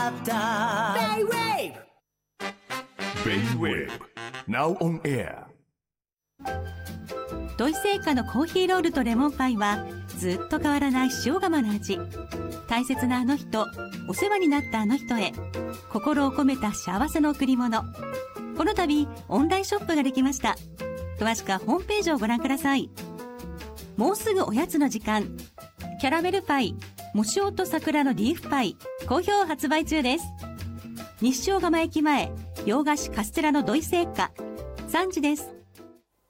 ったベイウェーブベイウェーブ Now on air。 土井製菓のコーヒーロールとレモンパイはずっと変わらない塩釜の味。大切なあの人、お世話になったあの人へ心を込めた幸せの贈り物。この度オンラインショップができました。詳しくはホームページをご覧ください。もうすぐおやつの時間、キャラメルパイ、もしおと桜のリーフパイ好評発売中です。西塩釜駅前洋菓子カステラの土井製菓3時です。